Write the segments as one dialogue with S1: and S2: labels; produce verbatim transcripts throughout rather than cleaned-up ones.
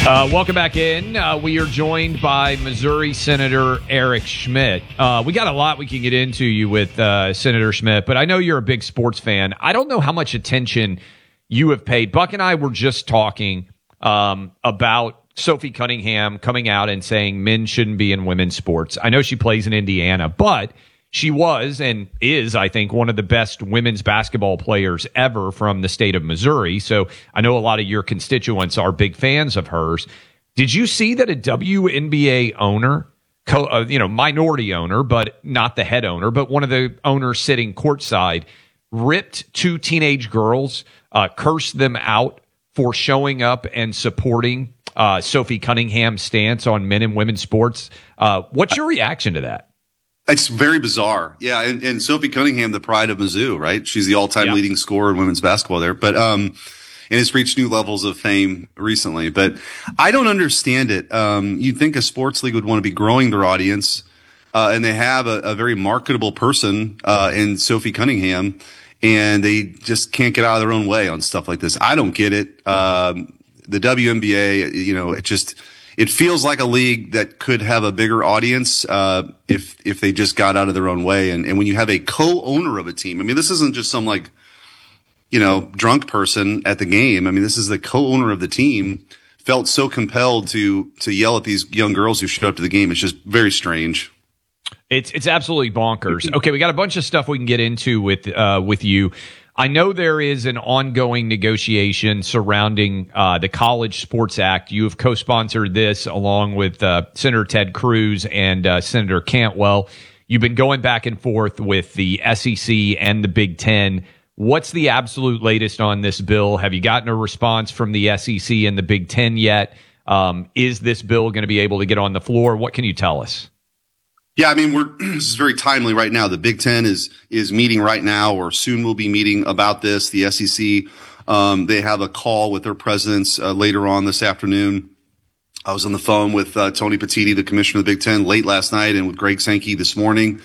S1: Uh, welcome back in. Uh, we are joined by Missouri Senator Eric Schmitt. Uh, we got a lot we can get into you with uh, Senator Schmitt, but I know you're a big sports fan. I don't know how much attention you have paid. Buck and I were just talking um, about Sophie Cunningham coming out and saying men shouldn't be in women's sports. I know she plays in Indiana, but she was and is, I think, one of the best women's basketball players ever from the state of Missouri. So I know a lot of your constituents are big fans of hers. Did you see that a W N B A owner, co- uh, you know, minority owner, but not the head owner, but one of the owners sitting courtside, ripped two teenage girls, uh, cursed them out for showing up and supporting uh, Sophie Cunningham's stance on men and women's sports? Uh, what's your reaction to that?
S2: It's very bizarre. Yeah. And, and Sophie Cunningham, the pride of Mizzou, right? She's the all-time yeah. leading scorer in women's basketball there, but, um, and has reached new levels of fame recently, but I don't understand it. Um, you'd think a sports league would want to be growing their audience, uh, and they have a, a very marketable person, uh, in Sophie Cunningham, and they just can't get out of their own way on stuff like this. I don't get it. Um, the W N B A, you know, it just, it feels like a league that could have a bigger audience, uh, if, if they just got out of their own way. And, and when you have a co-owner of a team, I mean, this isn't just some like, you know, drunk person at the game. I mean, this is the co-owner of the team felt so compelled to, to yell at these young girls who showed up to the game. It's just very strange.
S1: It's, it's absolutely bonkers. Okay. We got a bunch of stuff we can get into with, uh, with you. I know there is an ongoing negotiation surrounding uh, the College Sports Act. You have co-sponsored this along with uh, Senator Ted Cruz and uh, Senator Cantwell. You've been going back and forth with the S E C and the Big Ten. What's the absolute latest on this bill? Have you gotten a response from the S E C and the Big Ten yet? Um, is this bill going to be able to get on the floor? What can you tell us?
S2: Yeah, I mean, we're, this is very timely right now. The Big Ten is, is meeting right now, or soon will be meeting about this. The S E C, um, they have a call with their presidents, uh, later on this afternoon. I was on the phone with, uh, Tony Petitti, the commissioner of the Big Ten, late last night, and with Greg Sankey this morning.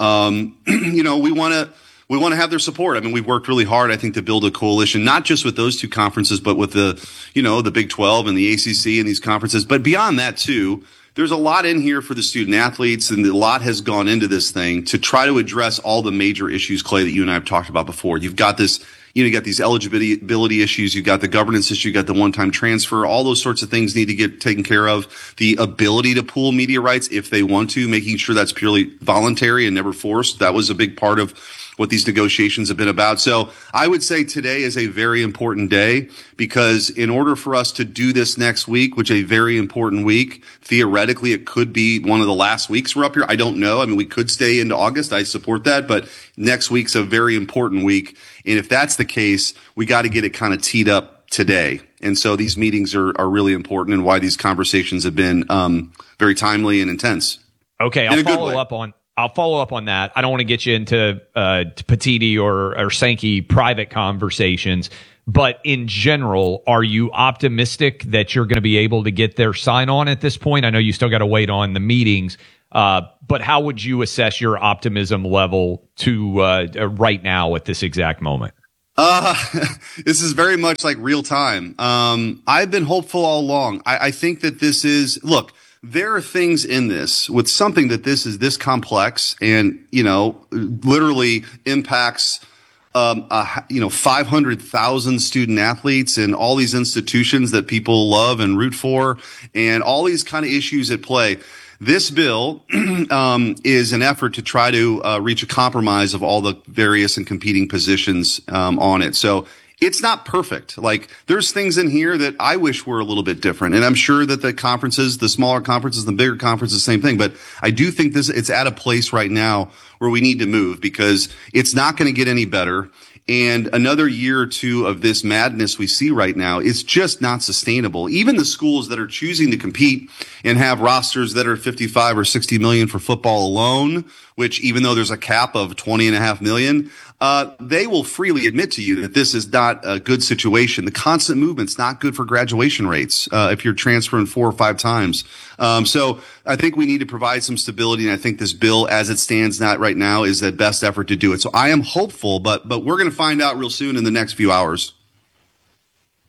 S2: Um, you know, we want to, we want to have their support. I mean, we've worked really hard, I think, to build a coalition, not just with those two conferences, but with the, you know, the Big twelve and the A C C and these conferences. But beyond that, too, there's a lot in here for the student athletes, and a lot has gone into this thing to try to address all the major issues, Clay, that you and I have talked about before. You've got this, you know, you got these eligibility issues, you've got the governance issue, you got the one-time transfer, all those sorts of things need to get taken care of. The ability to pool media rights if they want to, making sure that's purely voluntary and never forced. That was a big part of what these negotiations have been about. So I would say today is a very important day, because in order for us to do this next week, which is a very important week, theoretically it could be one of the last weeks we're up here. I don't know. I mean, we could stay into August. I support that, but next week's a very important week. And if that's the case, we got to get it kind of teed up today. And so these meetings are, are really important, and why these conversations have been um, very timely and intense.
S1: Okay, I'll follow up on I'll follow up on that. I don't want to get you into uh, Petitti or, or Sankey private conversations, but in general, are you optimistic that you're going to be able to get their sign on at this point? I know you still got to wait on the meetings, uh, but how would you assess your optimism level to uh, right now at this exact moment?
S2: Uh, this is very much like real time. Um, I've been hopeful all along. I, I think that this is, look, there are things in this with something that this is this complex and, you know, literally impacts, um, uh, you know, five hundred thousand student athletes and all these institutions that people love and root for, and all these kind of issues at play. This bill, um, is an effort to try to, uh, reach a compromise of all the various and competing positions, um, on it. So, it's not perfect. Like, there's things in here that I wish were a little bit different. And I'm sure that the conferences, the smaller conferences, the bigger conferences, same thing. But I do think this, it's at a place right now where we need to move, because it's not going to get any better. And another year or two of this madness we see right now is just not sustainable. Even the schools that are choosing to compete and have rosters that are fifty-five or sixty million for football alone, which even though there's a cap of twenty and a half million, uh, they will freely admit to you that this is not a good situation. The constant movement's not good for graduation rates, uh, if you're transferring four or five times. Um, so I think we need to provide some stability. And I think this bill, as it stands not right now, is the best effort to do it. So I am hopeful, but, but we're going to find out real soon in the next few hours.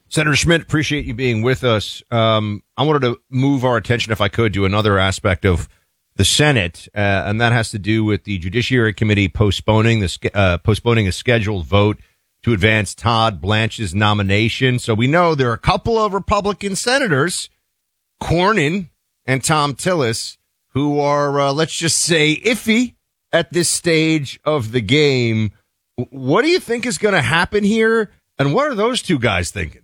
S3: Senator Schmidt, appreciate you being with us. Um, I wanted to move our attention, if I could, to another aspect of the Senate, uh, and that has to do with the Judiciary Committee postponing the uh, postponing a scheduled vote to advance Todd Blanche's nomination. So we know there are a couple of Republican senators, Cornyn and Thom Tillis, who are, uh, let's just say, iffy at this stage of the game. What do you think is going to happen here, and what are those two guys thinking?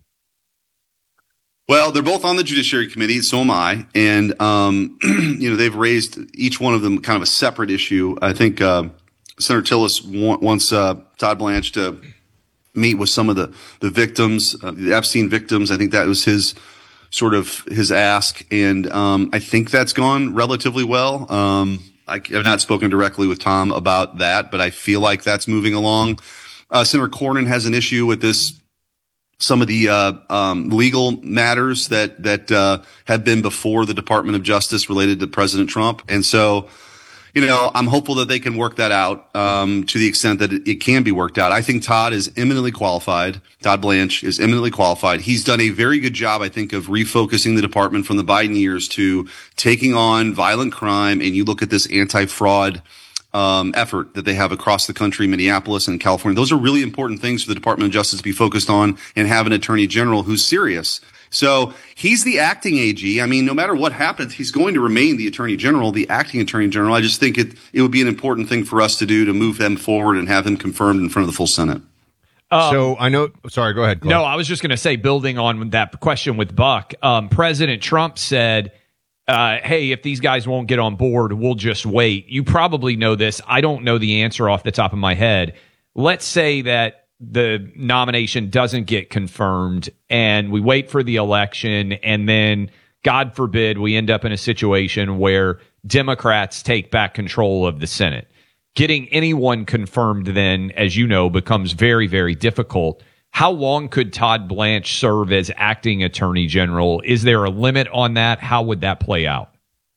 S2: Well, they're both on the Judiciary Committee, so am I. And, um, you know, they've raised each one of them kind of a separate issue. I think uh, Senator Tillis wa- wants uh, Todd Blanche to meet with some of the, the victims, uh, the Epstein victims. I think that was his sort of his ask. And um, I think that's gone relatively well. Um, I, I've not spoken directly with Tom about that, but I feel like that's moving along. Uh, Senator Cornyn has an issue with this. Some of the uh, um, legal matters that that uh, have been before the Department of Justice related to President Trump, and so, you know, I'm hopeful that they can work that out um, to the extent that it, it can be worked out. I think Todd is eminently qualified. Todd Blanche is eminently qualified. He's done a very good job, I think, of refocusing the department from the Biden years to taking on violent crime. And you look at this anti-fraud Um, effort that they have across the country, Minneapolis and California. Those are really important things for the Department of Justice to be focused on and have an attorney general who's serious. So he's the acting A G. I mean, no matter what happens, he's going to remain the attorney general, the acting attorney general. I just think it, it would be an important thing for us to do to move them forward and have him confirmed in front of the full Senate.
S3: Um, so I know, sorry, go ahead, Clark.
S1: No, I was just going to say, building on that question with Buck, um, President Trump said, Uh, hey, if these guys won't get on board, we'll just wait. You probably know this. I don't know the answer off the top of my head. Let's say that the nomination doesn't get confirmed and we wait for the election, and then, God forbid, we end up in a situation where Democrats take back control of the Senate. Getting anyone confirmed then, as you know, becomes very, very difficult. How long could Todd Blanche serve as acting attorney general? Is there a limit on that? How would that play out?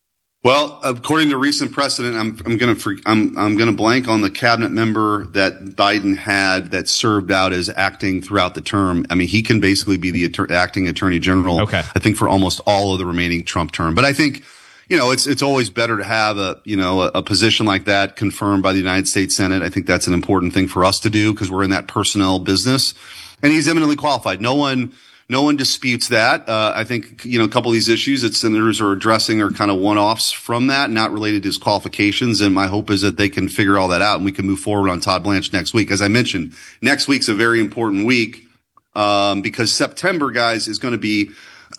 S2: Well, according to recent precedent, I'm, I'm going to I'm I'm going to blank on the cabinet member that Biden had that served out as acting throughout the term. I mean, he can basically be the attor- acting attorney general.
S1: Okay.
S2: I think for almost all of the remaining Trump term. But I think, you know, it's it's always better to have a you know a, a position like that confirmed by the United States Senate. I think that's an important thing for us to do because we're in that personnel business. And he's eminently qualified. No one, no one disputes that. Uh, I think, you know, a couple of these issues that senators are addressing are kind of one-offs from that, not related to his qualifications. And my hope is that they can figure all that out and we can move forward on Todd Blanche next week. As I mentioned, next week's a very important week, um, because September, guys, is going to be,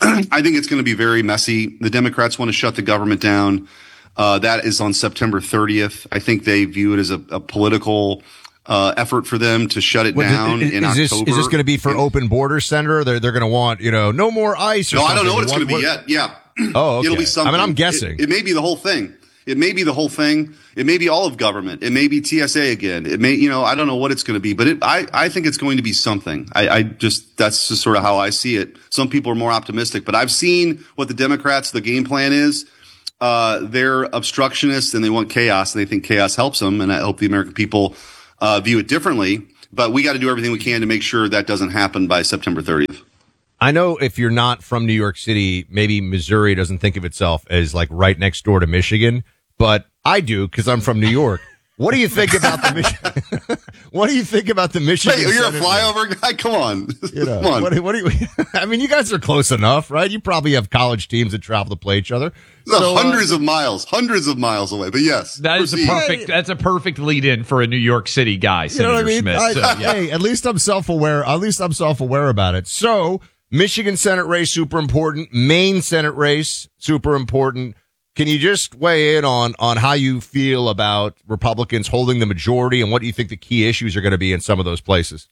S2: I think it's going to be very messy. The Democrats want to shut the government down. Uh, that is on September thirtieth. I think they view it as a, a political Uh, effort for them to shut it
S3: What,
S2: down
S3: is,
S2: in
S3: is this,
S2: October.
S3: Is this going to be for open borders, Senator? They're they're going to want, you know, no more ICE. Or
S2: no,
S3: something.
S2: I don't know what it's going to be
S3: what,
S2: yet. Yeah.
S3: Oh, okay.
S2: It'll be something.
S3: I mean, I'm guessing.
S2: It, it may be the whole thing. It may be the whole thing. It may be all of government. It may be T S A again. It may, you know, I don't know what it's going to be, but it, I, I think it's going to be something. I, I just, that's just sort of how I see it. Some people are more optimistic, but I've seen what the Democrats, the game plan is. Uh, they're obstructionists and they want chaos and they think chaos helps them. And I hope the American people Uh, view it differently, but we got to do everything we can to make sure that doesn't happen by September thirtieth.
S3: I know if you're not from New York City, maybe Missouri doesn't think of itself as like right next door to Michigan, but I do because I'm from New York. What do you think about the Michigan? What do you think about the Michigan?
S2: Hey, you're
S3: Senate
S2: a flyover guy. Come on,
S3: you know,
S2: come on.
S3: What, what do you? I mean, you guys are close enough, right? You probably have college teams that travel to play each other.
S2: So, hundreds uh, of miles, hundreds of miles away. But yes,
S1: that is a perfect. That's a perfect lead-in for a New York City guy,
S3: you
S1: Senator
S3: know what I mean?
S1: Schmidt.
S3: I,
S1: so, yeah.
S3: Hey, at least I'm self-aware. At least I'm self-aware about it. So, Michigan Senate race super important. Maine Senate race super important. Can you just weigh in on on how you feel about Republicans holding the majority and what do you think the key issues are going to be in some of those places?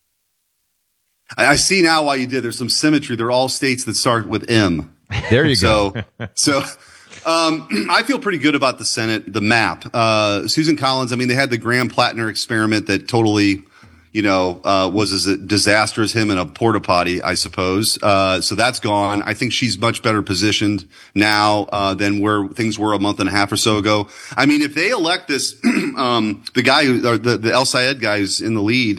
S2: I, I see now why you did. There's some symmetry. They're all states that start with M.
S3: There you
S2: so,
S3: go.
S2: So, um, I feel pretty good about the Senate, the map. Uh, Susan Collins, I mean, they had the Graham Plattner experiment that totally, you know, uh, was as a disaster as him in a porta potty, I suppose. Uh, so that's gone. I think she's much better positioned now, uh, than where things were a month and a half or so ago. I mean, if they elect this, um, the guy who, or the, the El Sayed guy who's in the lead,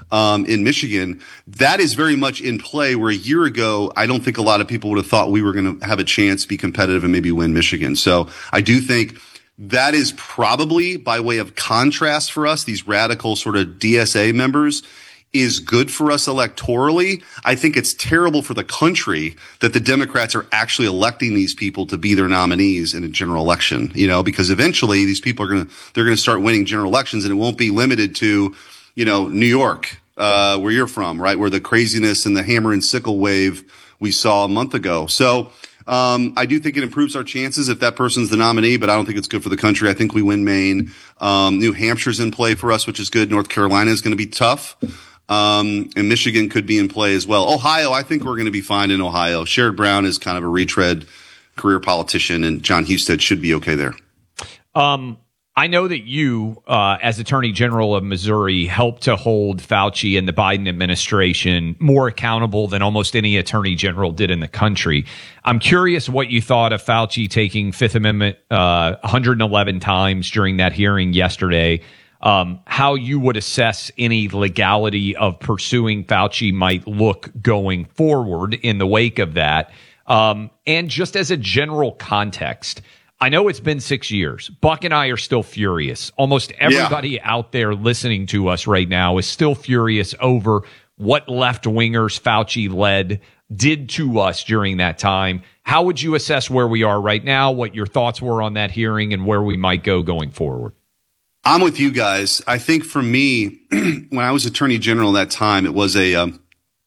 S2: um, in Michigan. That is very much in play, where a year ago, I don't think a lot of people would have thought we were going to have a chance to be competitive and maybe win Michigan. So I do think that is probably, by way of contrast for us, these radical sort of D S A members, is good for us electorally. I think it's terrible for the country that the Democrats are actually electing these people to be their nominees in a general election, you know, because eventually these people are going to, they're going to start winning general elections, and it won't be limited to, you know, New York, uh, where you're from, right? Where the craziness and the hammer and sickle wave we saw a month ago. So, um, I do think it improves our chances if that person's the nominee, but I don't think it's good for the country. I think we win Maine. Um, New Hampshire's in play for us, which is good. North Carolina is going to be tough. Um, and Michigan could be in play as well. Ohio, I think we're going to be fine in Ohio. Sherrod Brown is kind of a retread career politician, and John Husted should be okay there.
S1: Um, I know that you, uh, as Attorney General of Missouri, helped to hold Fauci and the Biden administration more accountable than almost any Attorney General did in the country. I'm curious what you thought of Fauci taking Fifth Amendment uh, one hundred eleven times during that hearing yesterday. Um, how you would assess any legality of pursuing Fauci might look going forward in the wake of that. Um, and just as a general context, I know it's been six years. Buck and I are still furious. Almost everybody yeah. out there listening to us right now is still furious over what left-wingers Fauci led did to us during that time. How would you assess where we are right now, what your thoughts were on that hearing, and where we might go going forward?
S2: I'm with you guys. I think for me, when I was Attorney General at that time, it was a, um,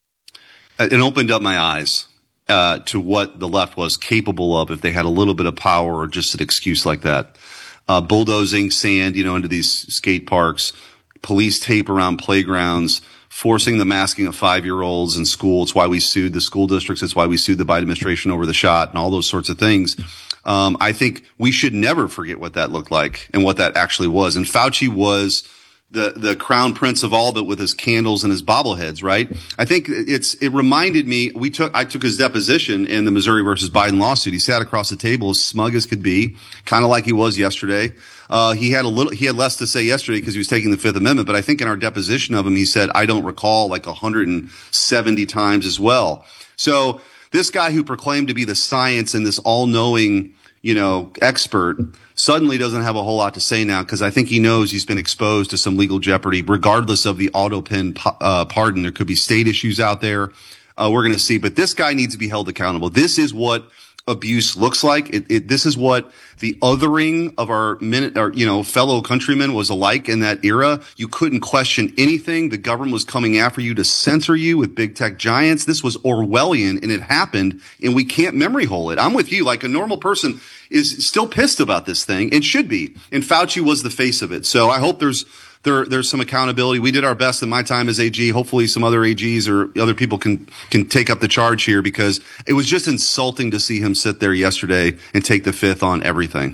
S2: it opened up my eyes uh, to what the left was capable of if they had a little bit of power or just an excuse like that. Uh, bulldozing sand, you know, into these skate parks, police tape around playgrounds, forcing the masking of five-year-olds in school. It's why we sued the school districts. It's why we sued the Biden administration over the shot and all those sorts of things. Um, I think we should never forget what that looked like and what that actually was. And Fauci was the, the crown prince of all of it with his candles and his bobbleheads, right? I think it's, it reminded me, we took, I took his deposition in the Missouri versus Biden lawsuit. He sat across the table as smug as could be, kind of like he was yesterday. Uh, he had a little, he had less to say yesterday because he was taking the Fifth Amendment, but I think in our deposition of him, he said, I don't recall, like one hundred seventy times as well. So, this guy who proclaimed to be the science and this all-knowing, you know, expert suddenly doesn't have a whole lot to say now, because I think he knows he's been exposed to some legal jeopardy. Regardless of the auto pen uh, pardon, there could be state issues out there. Uh, we're going to see. But this guy needs to be held accountable. This is what abuse looks like. It, it, this is what the othering of our minute, or, you know, fellow countrymen was alike in that era. You couldn't question anything. The government was coming after you to censor you with big tech giants. This was Orwellian, and it happened, and we can't memory hole it. I'm with you. Like, a normal person is still pissed about this thing, and should be. And Fauci was the face of it. So I hope there's, There, there's some accountability. We did our best in my time as A G. Hopefully some other A Gs or other people can, can take up the charge here, because it was just insulting to see him sit there yesterday and take the fifth on everything.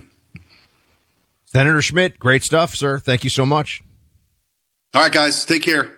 S3: Senator Schmidt, great stuff, sir. Thank you so much.
S2: All right, guys, take care.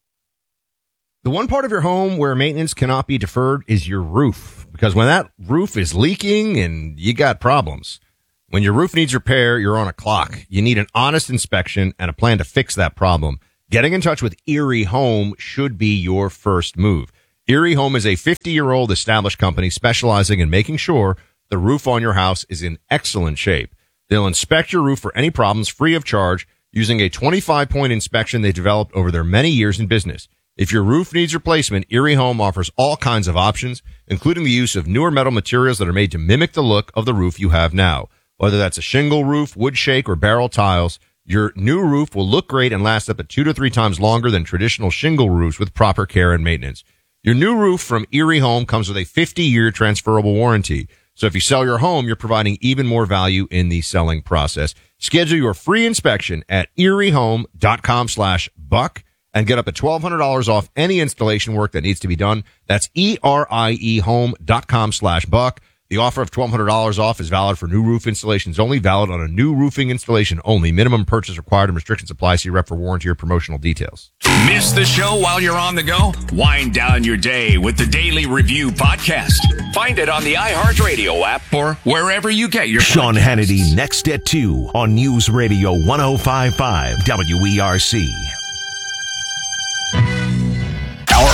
S3: The one part of your home where maintenance cannot be deferred is your roof, because when that roof is leaking and you got problems, when your roof needs repair, you're on a clock. You need an honest inspection and a plan to fix that problem. Getting in touch with Erie Home should be your first move. Erie Home is a fifty-year-old established company specializing in making sure the roof on your house is in excellent shape. They'll inspect your roof for any problems free of charge using a twenty-five point inspection they developed over their many years in business. If your roof needs replacement, Erie Home offers all kinds of options, including the use of newer metal materials that are made to mimic the look of the roof you have now. Whether that's a shingle roof, wood shake, or barrel tiles, your new roof will look great and last up to two to three times longer than traditional shingle roofs with proper care and maintenance. Your new roof from Erie Home comes with a fifty-year transferable warranty. So if you sell your home, you're providing even more value in the selling process. Schedule your free inspection at eriehome.com slash buck and get up to twelve hundred dollars off any installation work that needs to be done. That's E-R-I-E home.com slash buck. The offer of twelve hundred dollars off is valid for new roof installations only, valid on a new roofing installation only. Minimum purchase required and restrictions apply. See rep for warranty or promotional details.
S4: Miss the show while you're on the go? Wind down your day with the Daily Review podcast. Find it on the iHeartRadio app or wherever you get your
S5: Sean
S4: podcasts.
S5: Hannity next at two on News Radio one oh five point five W E R C.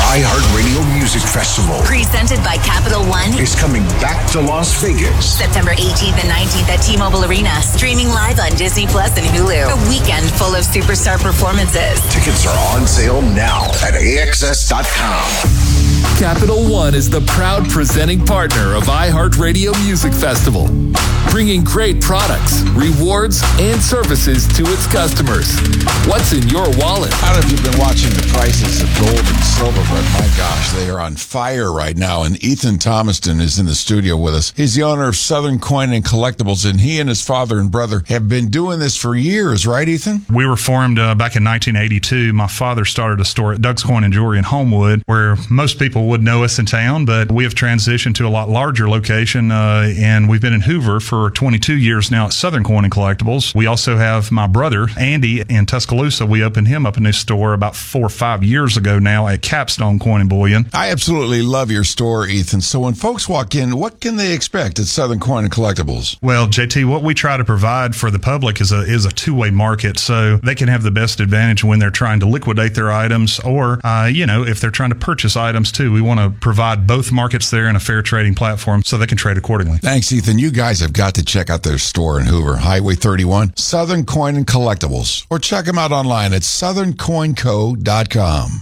S5: iHeartRadio Music Festival
S6: Presented by Capital One.
S5: is coming back to Las Vegas.
S6: September eighteenth and nineteenth at T-Mobile Arena. Streaming live on Disney Plus and Hulu. A weekend full of superstar performances.
S5: Tickets are on sale now at A X S dot com.
S7: Capital One is the proud presenting partner of iHeartRadio Music Festival, bringing great products, rewards, and services to its customers. What's in your wallet?
S8: I don't know if you've been watching the prices of gold and silver, but my gosh, they are on fire right now. And Ethan Thomaston is in the studio with us. He's the owner of Southern Coin and Collectibles, and he and his father and brother have been doing this for years, right, Ethan?
S9: We were formed uh, back in nineteen eighty-two. My father started a store at Doug's Coin and Jewelry in Homewood, where most people would know us in town, but we have transitioned to a lot larger location, uh, and we've been in Hoover for twenty-two years now at Southern Coin and Collectibles. We also have my brother, Andy, in Tuscaloosa. We opened him up a new store about four or five years ago now at Capstone Coin and Bullion.
S8: I absolutely love your store, Ethan. So when folks walk in, what can they expect at Southern Coin and Collectibles?
S9: Well, J T, what we try to provide for the public is a is a two-way market, so they can have the best advantage when they're trying to liquidate their items, or, uh, you know, if they're trying to purchase items too. We want to provide both markets there in a fair trading platform so they can trade accordingly.
S8: Thanks, Ethan. You guys have got to check out their store in Hoover, Highway thirty-one, Southern Coin and Collectibles, or check them out online at southern coin co dot com.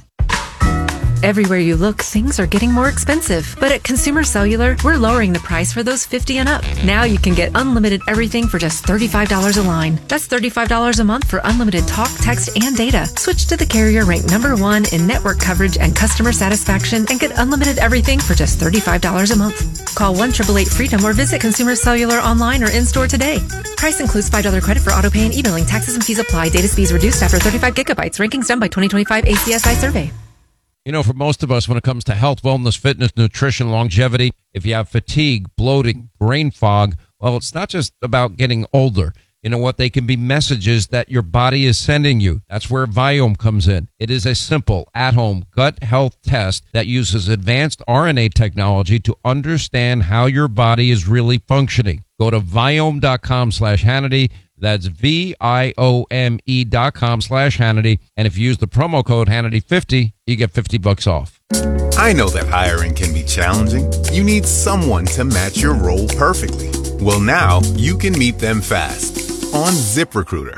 S10: Everywhere you look, things are getting more expensive. But at Consumer Cellular, we're lowering the price for those fifty and up. Now you can get unlimited everything for just thirty-five dollars a line. That's thirty-five dollars a month for unlimited talk, text, and data. Switch to the carrier ranked number one in network coverage and customer satisfaction and get unlimited everything for just thirty-five dollars a month. Call one eight eight eight FREEDOM or visit Consumer Cellular online or in-store today. Price includes five dollars credit for auto pay and e-billing. Taxes and fees apply. Data speeds reduced after thirty-five gigabytes. Rankings done by twenty twenty-five A C S I survey.
S11: You know, for most of us, when it comes to health, wellness, fitness, nutrition, longevity, if you have fatigue, bloating, brain fog, well, it's not just about getting older. You know what? They can be messages that your body is sending you. That's where Viome comes in. It is a simple, at-home gut health test that uses advanced R N A technology to understand how your body is really functioning. Go to Viome.com slash Hannity. That's V I O M E dot com slash Hannity. And if you use the promo code Hannity fifty, you get fifty bucks off.
S12: I know that hiring can be challenging. You need someone to match your role perfectly. Well, now you can meet them fast on ZipRecruiter.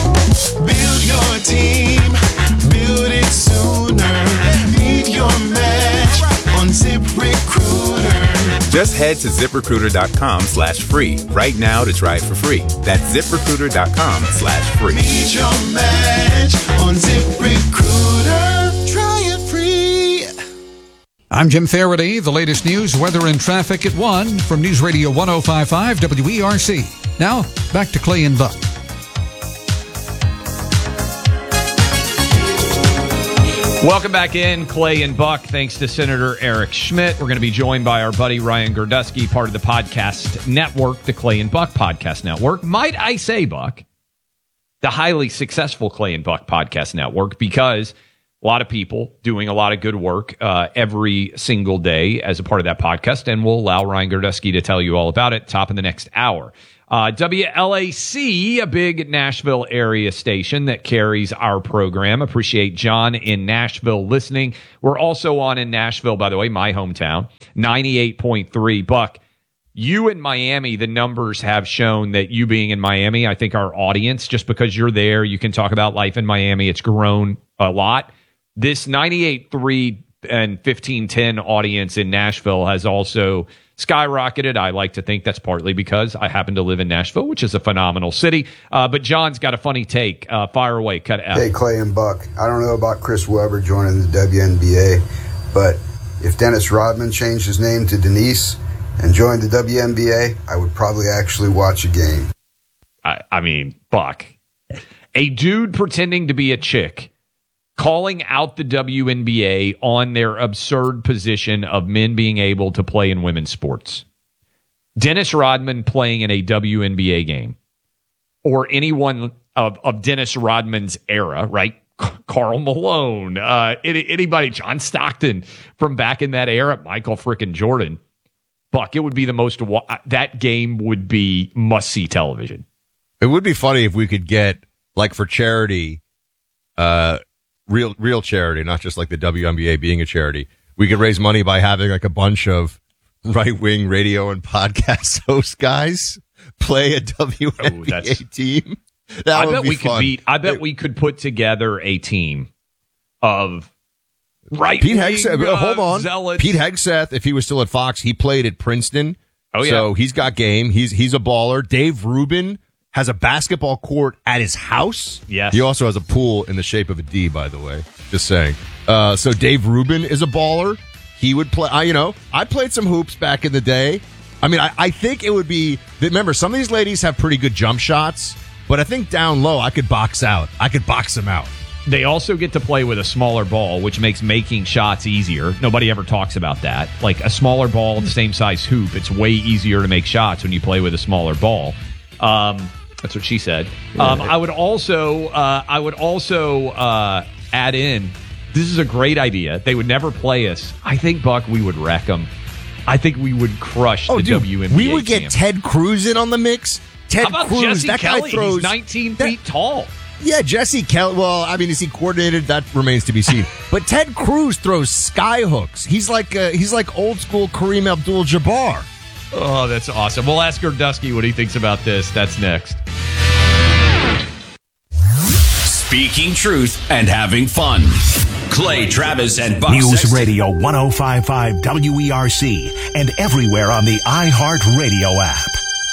S13: Build your team, build it sooner. Meet your match on ZipRecruiter.
S12: Just head to ZipRecruiter.com slash free right now to try it for free. That's ZipRecruiter.com slash free.
S13: Meet your match on ZipRecruiter. Try it free.
S14: I'm Jim Faraday. The latest news, weather, and traffic at one from News Radio one oh five point five W E R C. Now, back to Clay and Buck.
S1: Welcome back in, Clay and Buck. Thanks to Senator Eric Schmitt. We're going to be joined by our buddy Ryan Gordusky, part of the podcast network, the Clay and Buck Podcast Network. Might I say, Buck, the highly successful Clay and Buck Podcast Network, because a lot of people doing a lot of good work uh, every single day as a part of that podcast, and we'll allow Ryan Gordusky to tell you all about it top of the next hour. Uh, W L A C, a big Nashville area station that carries our program. Appreciate John in Nashville listening. We're also on in Nashville, by the way, my hometown, ninety-eight point three. Buck, you in Miami, the numbers have shown that you being in Miami, I think our audience, just because you're there, you can talk about life in Miami. It's grown a lot. This ninety-eight point three and fifteen ten audience in Nashville has also skyrocketed. I like to think that's partly because I happen to live in Nashville, which is a phenomenal city. Uh, but John's got a funny take. Uh, fire away. Cut out.
S15: Hey, Clay and Buck. I don't know about Chris Webber joining the W N B A, but if Dennis Rodman changed his name to Denise and joined the W N B A, I would probably actually watch a game.
S1: I, I mean, Buck, a dude pretending to be a chick, calling out the W N B A on their absurd position of men being able to play in women's sports. Dennis Rodman playing in a W N B A game, or anyone of, of Dennis Rodman's era, right? Karl Malone, uh, any, anybody, John Stockton from back in that era, Michael frickin' Jordan. Buck, it would be the most, that game would be must-see television.
S3: It would be funny if we could get, like for charity, uh, real real charity, not just like the W N B A being a charity. We could raise money by having like a bunch of right-wing radio and podcast host guys play a W N B A
S1: oh,
S3: team. That
S1: I
S3: would
S1: bet
S3: be
S1: we
S3: fun.
S1: could beat. I bet we could put together a team of right.
S3: Pete Hegseth.
S1: Uh,
S3: hold on,
S1: zealots.
S3: Pete Hegseth. If he was still at Fox, he played at Princeton.
S1: Oh yeah,
S3: so he's got game. He's he's a baller. Dave Rubin has a basketball court at his house.
S1: Yes.
S3: He also has a pool in the shape of a D, by the way. Just saying. Uh, so Dave Rubin is a baller. He would play. I, you know, I played some hoops back in the day. I mean, I, I think it would be. Remember, some of these ladies have pretty good jump shots. But I think down low, I could box out. I could box them out.
S1: They also get to play with a smaller ball, which makes making shots easier. Nobody ever talks about that. Like a smaller ball, the same size hoop, it's way easier to make shots when you play with a smaller ball. Um, that's what she said. Um, I would also, uh, I would also uh, add in. This is a great idea. They would never play us. I think, Buck, we would wreck them. I think we would crush
S3: oh,
S1: the
S3: dude,
S1: W N B A.
S3: We would get
S1: champ.
S3: Ted Cruz in on the mix. Ted
S1: How about
S3: Cruz,
S1: Jesse
S3: that
S1: Kelly?
S3: guy throws
S1: He's nineteen
S3: that,
S1: feet tall.
S3: Yeah, Jesse Kelly. Well, I mean, is he coordinated? That remains to be seen. But Ted Cruz throws sky hooks. He's like uh, he's like old school Kareem Abdul-Jabbar.
S1: Oh, that's awesome. We'll ask Gordusky what he thinks about this. That's next.
S4: Speaking truth and having fun. Clay Travis and Buck
S5: News
S4: Sexton.
S5: Radio ten fifty-five W E R C and everywhere on the iHeartRadio app.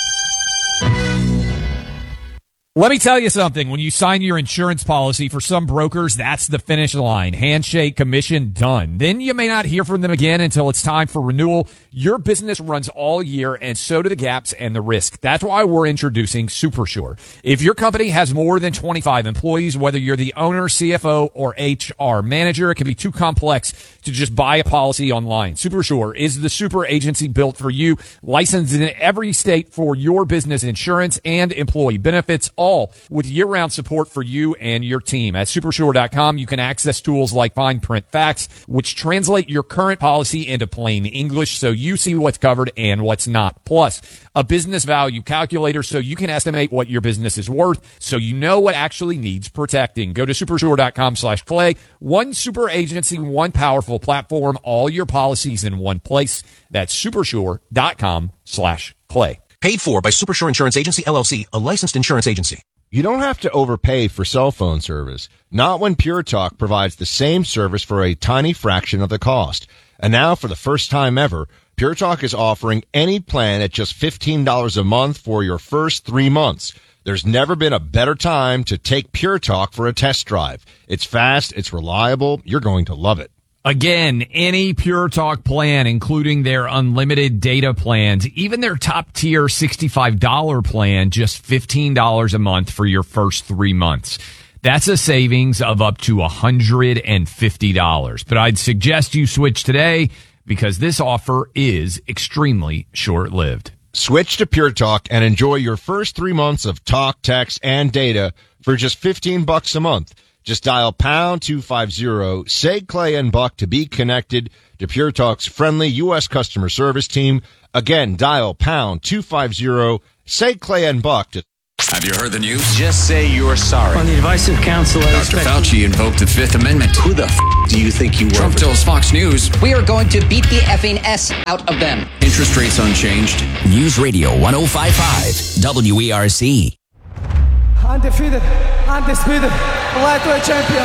S16: Let me tell you something. When you sign your insurance policy, for some brokers, that's the finish line. Handshake, commission, done. Then you may not hear from them again until it's time for renewal. Your business runs all year, and so do the gaps and the risk. That's why we're introducing SuperSure. If your company has more than twenty-five employees, whether you're the owner, C F O, or H R manager, it can be too complex to just buy a policy online. SuperSure is the super agency built for you, licensed in every state for your business insurance and employee benefits, all with year-round support for you and your team. At supersure dot com, you can access tools like fine print facts, which translate your current policy into plain English so you see what's covered and what's not. Plus, a business value calculator so you can estimate what your business is worth so you know what actually needs protecting. Go to supersure dot com slash clay. One super agency, one powerful platform, all your policies in one place. That's supersure dot com slash clay.
S17: Paid for by Supersure Insurance Agency, L L C, a licensed insurance agency.
S3: You don't have to overpay for cell phone service. Not when Pure Talk provides the same service for a tiny fraction of the cost. And now, for the first time ever, Pure Talk is offering any plan at just fifteen dollars a month for your first three months. There's never been a better time to take Pure Talk for a test drive. It's fast, it's reliable, you're going to love it.
S16: Again, any Pure Talk plan, including their unlimited data plans, even their top tier sixty-five dollars plan, just fifteen dollars a month for your first three months. That's a savings of up to one hundred fifty dollars. But I'd suggest you switch today because this offer is extremely short-lived.
S3: Switch to Pure Talk and enjoy your first three months of talk, text, and data for just fifteen bucks a month. Just dial pound two fifty, say Clay and Buck to be connected to Pure Talk's friendly U S customer service team. Again, dial pound two fifty, say Clay and Buck to...
S4: Have you heard the news?
S18: Just say you're sorry.
S19: On the advice of counsel,
S4: Doctor Fauci invoked the Fifth Amendment.
S18: Who the f*** do you think you were?
S4: Trump tells Fox News.
S20: We are going to beat the effing S out of them.
S4: Interest rates unchanged.
S21: News Radio ten fifty-five W E R C.
S19: Undefeated, undisputed, lightweight champion.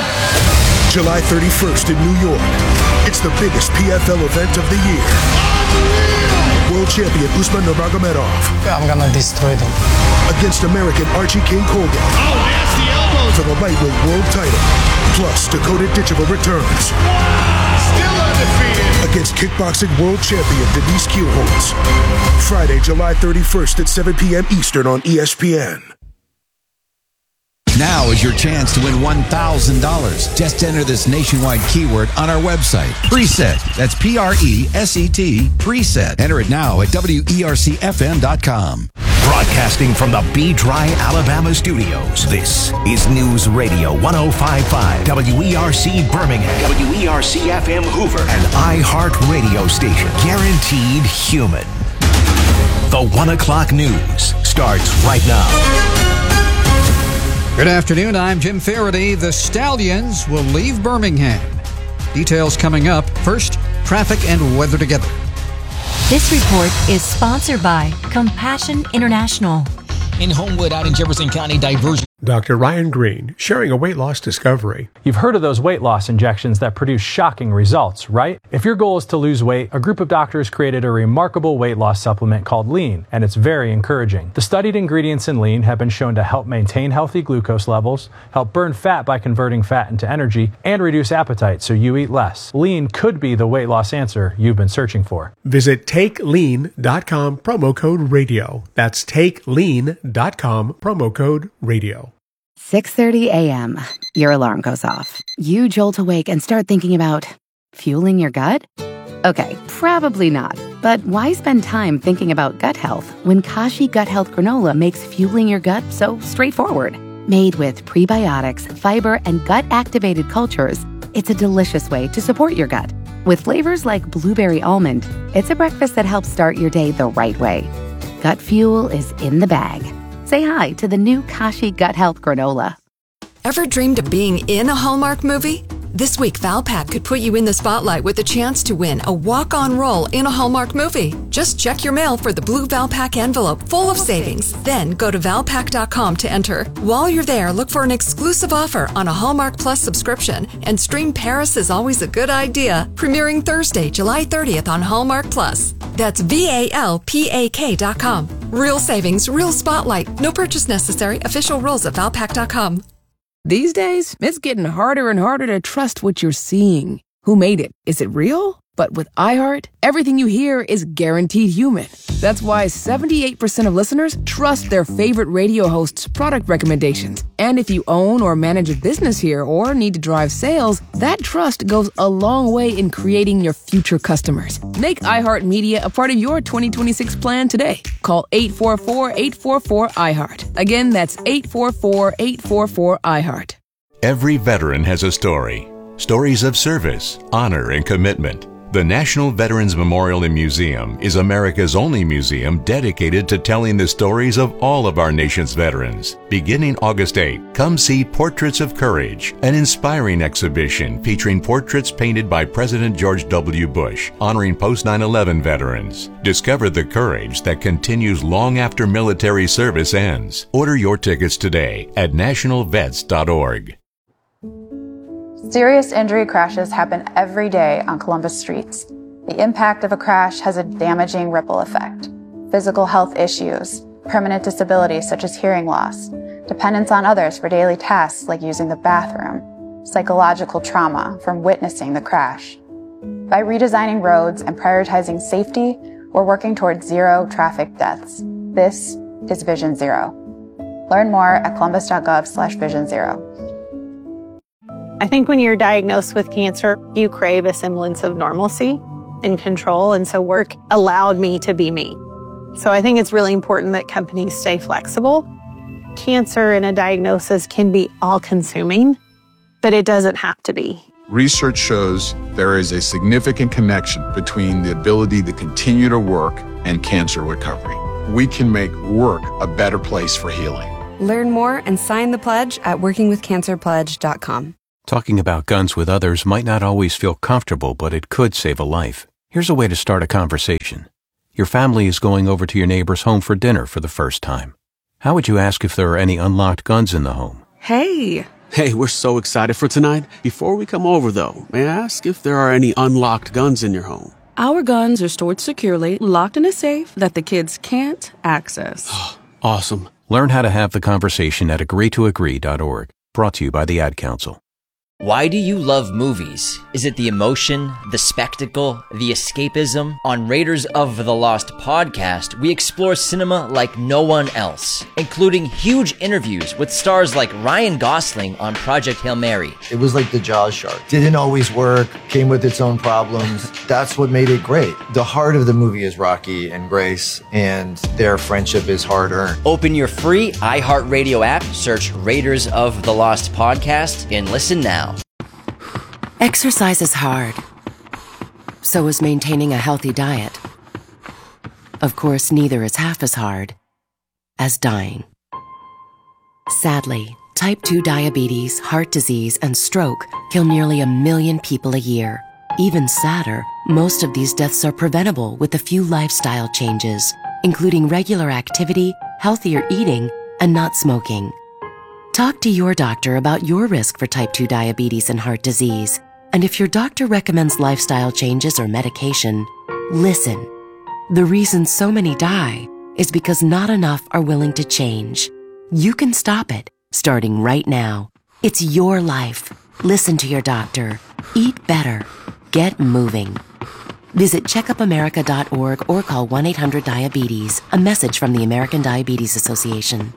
S5: July thirty-first in New York. It's the biggest P F L event of the year. World champion Usman Nurmagomedov.
S19: I'm gonna destroy them.
S5: Against American Archie King Colgan.
S13: Oh, nasty elbows.
S5: For the lightweight world title. Plus, Dakota Ditchable returns.
S13: Still undefeated.
S5: Against kickboxing world champion Denise Kielholtz. Friday, July thirty-first at seven p.m. Eastern on E S P N.
S22: Now is your chance to win one thousand dollars. Just enter this nationwide keyword on our website. Preset. That's P R E S E T. Preset. Enter it now at W E R C F M dot com.
S5: Broadcasting from the B-Dry, Alabama studios, this is News Radio ten fifty-five W E R C Birmingham, W E R C F M Hoover, and iHeart Radio station. Guaranteed human. The one o'clock news starts right now.
S14: Good afternoon, I'm Jim Faraday. The Stallions will leave Birmingham. Details coming up. First, traffic and weather together.
S2: This report is sponsored by Compassion International.
S6: In Homewood, out in Jefferson County, diversion.
S23: Doctor Ryan Green, sharing a weight loss discovery.
S24: You've heard of those weight loss injections that produce shocking results, right? If your goal is to lose weight, a group of doctors created a remarkable weight loss supplement called Lean, and it's very encouraging. The studied ingredients in Lean have been shown to help maintain healthy glucose levels, help burn fat by converting fat into energy, and reduce appetite so you eat less. Lean could be the weight loss answer you've been searching for.
S23: Visit take lean dot com, promo code radio. That's take lean dot com, promo code radio.
S25: six thirty a.m. Your alarm goes off. You jolt awake and start thinking about fueling your gut? Okay, probably not. But why spend time thinking about gut health when Kashi Gut Health Granola makes fueling your gut so straightforward? Made with prebiotics, fiber, and gut-activated cultures, it's a delicious way to support your gut. With flavors like blueberry almond, it's a breakfast that helps start your day the right way. Gut fuel is in the bag. Say hi to the new Kashi Gut Health Granola.
S26: Ever dreamed of being in a Hallmark movie? This week, Valpak could put you in the spotlight with a chance to win a walk-on role in a Hallmark movie. Just check your mail for the blue Valpak envelope full of savings. Then go to valpak dot com to enter. While you're there, look for an exclusive offer on a Hallmark Plus subscription and stream Paris is Always a Good Idea, premiering Thursday, July thirtieth on Hallmark Plus. That's V A L P A K dot com. Real savings, real spotlight. No purchase necessary. Official rules at valpak dot com.
S27: These days, it's getting harder and harder to trust what you're seeing. Who made it? Is it real? But with iHeart, everything you hear is guaranteed human. That's why seventy-eight percent of listeners trust their favorite radio hosts' product recommendations. And if you own or manage a business here or need to drive sales, that trust goes a long way in creating your future customers. Make iHeart Media a part of your twenty twenty-six plan today. Call eight four four, eight four four, iHeart. Again, that's eight four four, eight four four, iHeart.
S28: Every veteran has a story. Stories of service, honor, and commitment. The National Veterans Memorial and Museum is America's only museum dedicated to telling the stories of all of our nation's veterans. Beginning August eighth, come see Portraits of Courage, an inspiring exhibition featuring portraits painted by President George W. Bush, honoring post nine eleven veterans. Discover the courage that continues long after military service ends. Order your tickets today at national vets dot org.
S29: Serious injury crashes happen every day on Columbus streets. The impact of a crash has a damaging ripple effect. Physical health issues, permanent disabilities such as hearing loss, dependence on others for daily tasks like using the bathroom, psychological trauma from witnessing the crash. By redesigning roads and prioritizing safety, we're working towards zero traffic deaths. This is Vision Zero. Learn more at columbus dot gov slash vision zero.
S30: I think when you're diagnosed with cancer, you crave a semblance of normalcy and control, and so work allowed me to be me. So I think it's really important that companies stay flexible. Cancer and a diagnosis can be all-consuming, but it doesn't have to be.
S31: Research shows there is a significant connection between the ability to continue to work and cancer recovery. We can make work a better place for healing.
S32: Learn more and sign the pledge at working with cancer pledge dot com.
S33: Talking about guns with others might not always feel comfortable, but it could save a life. Here's a way to start a conversation. Your family is going over to your neighbor's home for dinner for the first time. How would you ask if there are any unlocked guns in the home?
S32: Hey!
S34: Hey, we're so excited for tonight. Before we come over, though, may I ask if there are any unlocked guns in your home?
S32: Our guns are stored securely, locked in a safe that the kids can't access.
S34: Awesome.
S33: Learn how to have the conversation at agree to agree dot org. Brought to you by the Ad Council.
S35: Why do you love movies? Is it the emotion, the spectacle, the escapism? On Raiders of the Lost podcast, we explore cinema like no one else, including huge interviews with stars like Ryan Gosling on Project Hail Mary.
S36: It was like the Jaws shark. Didn't always work, came with its own problems. That's what made it great. The heart of the movie is Rocky and Grace, and their friendship is hard-earned.
S35: Open your free iHeartRadio app, search Raiders of the Lost podcast, and listen now.
S37: Exercise is hard. So is maintaining a healthy diet. Of course, neither is half as hard as dying. Sadly, Type two diabetes, heart disease, and stroke kill nearly a million people a year. Even sadder, most of these deaths are preventable with a few lifestyle changes, including regular activity, healthier eating, and not smoking. Talk to your doctor about your risk for type two diabetes and heart disease. And if your doctor recommends lifestyle changes or medication, listen. The reason so many die is because not enough are willing to change. You can stop it, starting right now. It's your life. Listen to your doctor. Eat better. Get moving. Visit checkup america dot org or call one eight hundred diabetes. A message from the American Diabetes Association.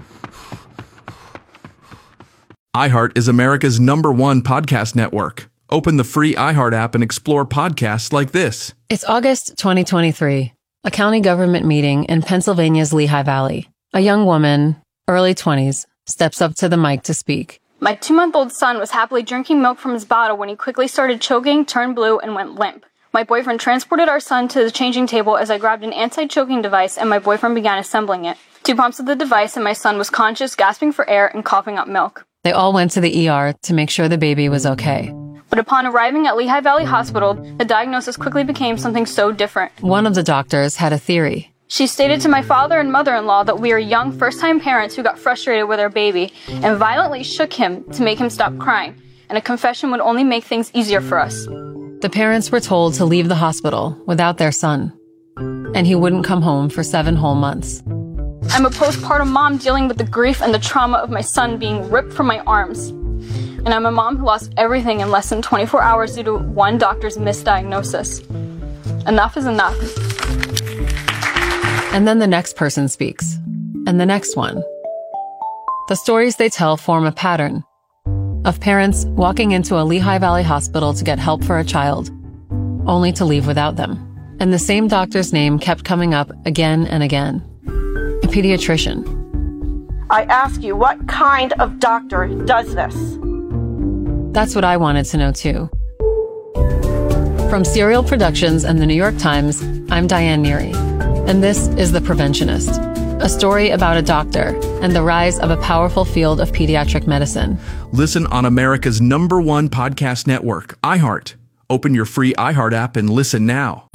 S1: iHeart is America's number one podcast network. Open the free iHeart app and explore podcasts like this.
S3: It's August twenty twenty-three, a county government meeting in Pennsylvania's Lehigh Valley. A young woman, early twenties, steps up to the mic to speak.
S4: My two-month-old son was happily drinking milk from his bottle when he quickly started choking, turned blue, and went limp. My boyfriend transported our son to the changing table as I grabbed an anti-choking device and my boyfriend began assembling it. Two pumps of the device and my son was conscious, gasping for air, and coughing up milk.
S3: They all went to the E R to make sure the baby was okay.
S4: But upon arriving at Lehigh Valley Hospital, the diagnosis quickly became something so different.
S3: One of the doctors had a theory.
S4: She stated to my father and mother-in-law that we are young first-time parents who got frustrated with our baby and violently shook him to make him stop crying, and a confession would only make things easier for us.
S3: The parents were told to leave the hospital without their son, and he wouldn't come home for seven whole months.
S4: I'm a postpartum mom dealing with the grief and the trauma of my son being ripped from my arms. And I'm a mom who lost everything in less than twenty-four hours due to one doctor's misdiagnosis. Enough is enough.
S3: And then the next person speaks, and the next one. The stories they tell form a pattern of parents walking into a Lehigh Valley hospital to get help for a child, only to leave without them. And the same doctor's name kept coming up again and again. A pediatrician.
S7: I ask you, what kind of doctor does this?
S3: That's what I wanted to know too. From Serial Productions and the New York Times, I'm Diane Neary, and this is The Preventionist, a story about a doctor and the rise of a powerful field of pediatric medicine.
S1: Listen on America's number one podcast network, iHeart. Open your free iHeart app and listen now.